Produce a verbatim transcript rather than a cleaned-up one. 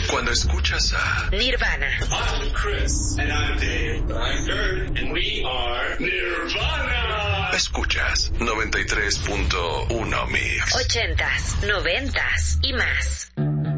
Cuando escuchas a Nirvana. I'm Chris. And I'm Dave. I'm Kurt. And we are Nirvana. Escuchas noventa y tres punto uno Mix. Ochentas, noventas y más.